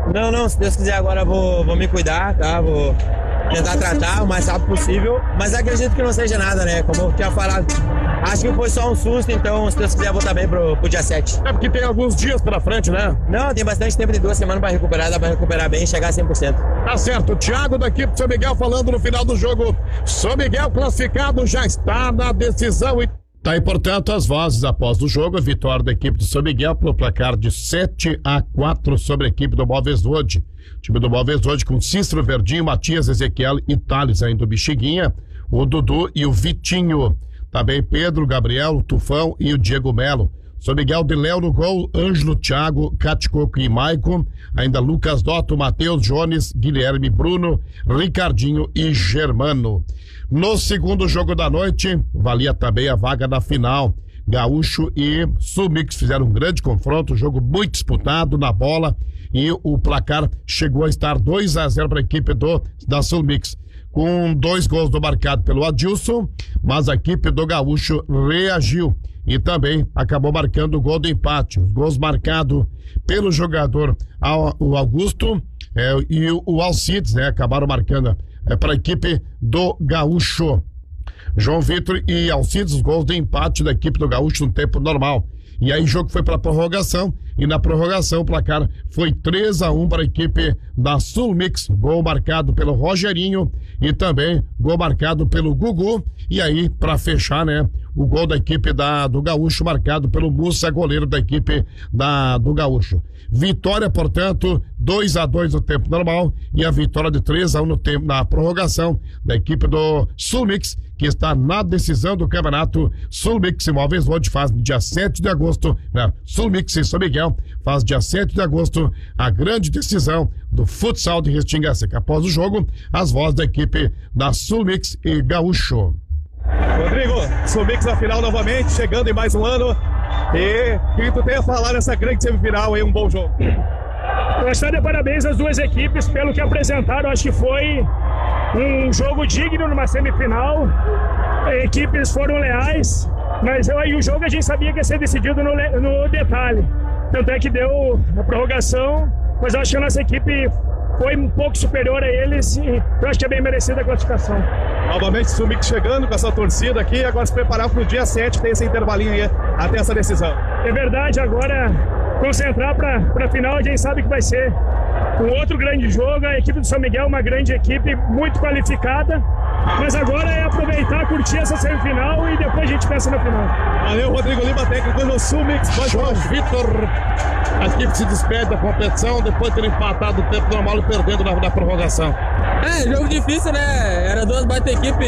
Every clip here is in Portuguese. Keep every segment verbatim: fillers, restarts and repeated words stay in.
Não, não, se Deus quiser agora eu vou, vou me cuidar, tá? Vou tentar tratar o mais rápido possível, mas acredito que não seja nada, né? Como eu tinha falado, acho que foi só um susto, então se Deus quiser eu vou estar bem pro, pro dia sete. É porque tem alguns dias pela frente, né? Não, tem bastante tempo, de duas semanas para recuperar, dá para recuperar bem e chegar a cem por cento. Tá certo, o Thiago da equipe de São Miguel falando no final do jogo. São Miguel classificado, já está na decisão e... Tá aí, portanto, as vozes após o jogo, a vitória da equipe de São Miguel pelo placar de sete a quatro sobre a equipe do Bovezode. O time do Bovezode com Cícero Verdinho, Matias, Ezequiel e Thales ainda do Bexiguinha, o Dudu e o Vitinho. Também Pedro, Gabriel, o Tufão e o Diego Melo. São Miguel de Léo no gol, Ângelo, Thiago, Caticoco e Maicon, ainda Lucas Dotto, Matheus, Jones, Guilherme, Bruno, Ricardinho e Germano. No segundo jogo da noite, valia também a vaga da final. Gaúcho e Sul-Mix fizeram um grande confronto, jogo muito disputado na bola e o placar chegou a estar dois a zero para a equipe do, da Sul-Mix. Com dois gols do marcado pelo Adilson, mas a equipe do Gaúcho reagiu e também acabou marcando o gol do empate. Os gols marcados pelo jogador o Augusto é, e o Alcides, né, acabaram marcando é, para a equipe do Gaúcho. João Vitor e Alcides, os gols de empate da equipe do Gaúcho no tempo normal. E aí o jogo foi para prorrogação, e na prorrogação o placar foi três a um para a equipe da Sul-Mix, gol marcado pelo Rogerinho e também gol marcado pelo Gugu, e aí para fechar, né, o gol da equipe da, do Gaúcho marcado pelo Mussa, goleiro da equipe da, do Gaúcho. Vitória, portanto, dois a dois no tempo normal e a vitória de três a um no tempo, na prorrogação da equipe do Sul-Mix, que está na decisão do campeonato. Sul-Mix Imóveis Road faz no dia sete de agosto, né? Sul-Mix em São Miguel faz dia sete de agosto a grande decisão do futsal de Restinga Seca. Após o jogo, as vozes da equipe da Sul-Mix e Gaúcho. Rodrigo, Sul-Mix na final novamente, chegando em mais um ano. E o que tu tem a falar nessa grande semifinal aí, um bom jogo? Gostaria de parabéns às duas equipes pelo que apresentaram. Acho que foi um jogo digno numa semifinal. Equipes foram leais, mas eu, aí o jogo a gente sabia que ia ser decidido no, no detalhe. Tanto é que deu a prorrogação, mas eu acho que a nossa equipe foi um pouco superior a eles e eu acho que é bem merecida a classificação. Novamente o Sul-Mix chegando com essa torcida aqui, agora se preparar para o dia sete, tem esse intervalinho aí até essa decisão. É verdade, agora concentrar para a final, a gente sabe que vai ser um outro grande jogo. A equipe do São Miguel é uma grande equipe, muito qualificada, mas agora é aproveitar, curtir essa semifinal e depois a gente pensa na final. Valeu, Rodrigo Lima, técnico no Sul-Mix. João Vitor, a equipe se despede da competição depois de ter empatado o tempo normal e perdendo na, na prorrogação. É, jogo difícil, né? Era duas baita equipe.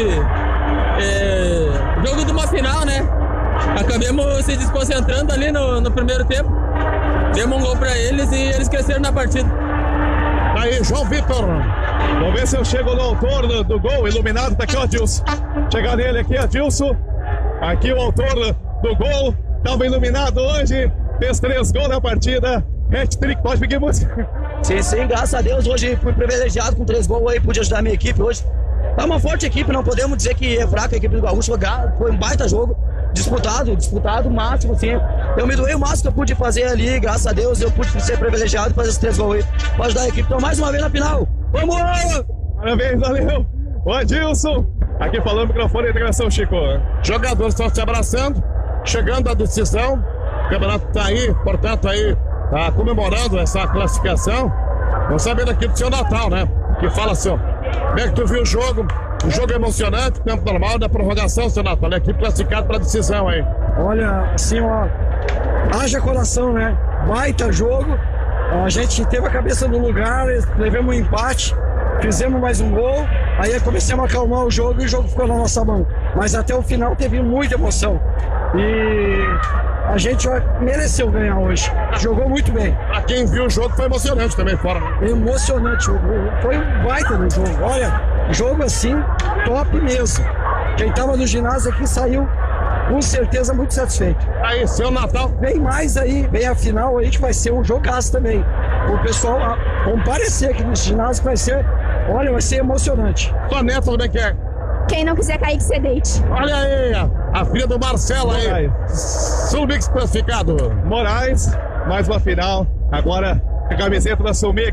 É, jogo de uma final, né? Acabamos se desconcentrando ali no, no primeiro tempo. Demos um gol pra eles e eles cresceram na partida. Aí, João Vitor. Vamos ver se eu chego no autor do, do gol, iluminado. Tá aqui o Adilson. Chegar nele aqui, Adilson. Aqui o autor do gol. Tava iluminado hoje. Fez três gols na partida. Hat-trick, pode pedir música. Sim, sim, graças a Deus. Hoje fui privilegiado com três gols aí. Pude ajudar a minha equipe hoje. Tá uma forte equipe, não podemos dizer que é fraca a equipe do Gaúcho. Foi um baita jogo. Disputado, disputado, máximo, assim. Eu me doei o máximo que eu pude fazer ali, graças a Deus, eu pude ser privilegiado e fazer esses três gols aí para ajudar a equipe. Então, mais uma vez na final. Vamos! Parabéns, valeu! O Adilson, aqui falando no microfone da integração, Chico. Jogadores estão se abraçando, chegando à decisão. O campeonato tá aí, portanto, aí, tá comemorando essa classificação. Vamos saber daqui do seu Natal, né? Que fala assim, ó. Como é que tu viu o jogo? Um jogo emocionante, tempo normal, da prorrogação, seu Natal. A equipe classificada para a decisão aí. Olha, assim, ó, haja coração, né? Baita jogo. A gente teve a cabeça no lugar, levamos um empate, fizemos mais um gol, aí começamos a acalmar o jogo e o jogo ficou na nossa mão. Mas até o final teve muita emoção. E a gente ó, mereceu ganhar hoje. Jogou muito bem. Pra quem viu o jogo foi emocionante também fora. Emocionante. Foi um baita no jogo. Olha, jogo assim, top mesmo. Quem tava no ginásio aqui saiu com certeza muito satisfeito. Aí, seu Natal. Vem mais aí, vem a final aí que vai ser um jogaço também. O pessoal comparecer aqui no ginásio que vai ser, olha, vai ser emocionante. Sua neta, como é que é? Quem não quiser cair, que se deite. Olha aí, a filha do Marcelo aí. Sul-Mix classificado. Moraes, mais uma final. Agora a camiseta da Sul-Mix.